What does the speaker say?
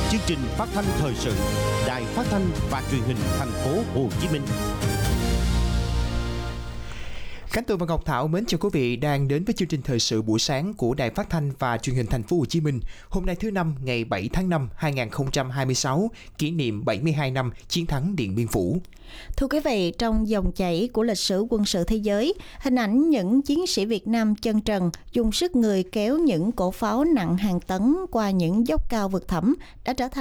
Chương trình phát thanh thời sự Đài Phát thanh và Truyền hình Thành phố Hồ Chí Minh. Khánh Tường và Ngọc Thảo mến chào quý vị đang đến với chương trình thời sự buổi sáng của Đài Phát thanh và Truyền hình Thành phố Hồ Chí Minh. Hôm nay thứ năm ngày 7 tháng 5 2026, kỷ niệm 72 năm chiến thắng Điện Biên Phủ. Thưa quý vị, trong dòng chảy của lịch sử quân sự thế giới, hình ảnh những chiến sĩ Việt Nam chân trần dùng sức người kéo những cỗ pháo nặng hàng tấn qua những dốc cao vực thẳm đã trở thành